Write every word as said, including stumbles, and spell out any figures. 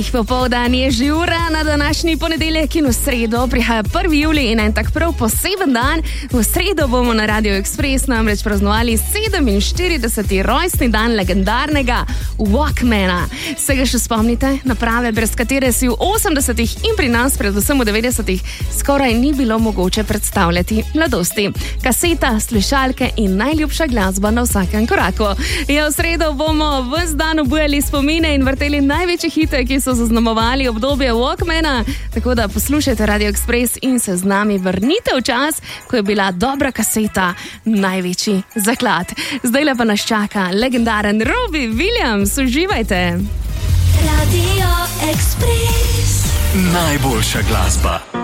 Popoldan je že ura na današnji ponedeljek in v sredo prihaja prvi julij in en tak prav poseben dan. V sredo bomo na Radio Express namreč praznovali sedeminštirideseti rojstni dan legendarnega Walkmana. Se ga še spomnite? Naprave, brez katere si v osemdesetih in pri nas, predvsem v devetdesetih, skoraj ni bilo mogoče predstavljati mladosti. Kaseta, slušalke in najljubša glasba na vsakem koraku. Ja, v sredo bomo ves dan obujali spomine in vrteli največje hite, ki so zaznamovali obdobje Walkmana, tako da poslušajte Radio Express in se z nami vrnite v čas, ko je bila dobra kaseta največji zaklad. Zdajle pa nas čaka legendaren Robbie Williams. Uživajte! Radio Express. Najboljša glasba.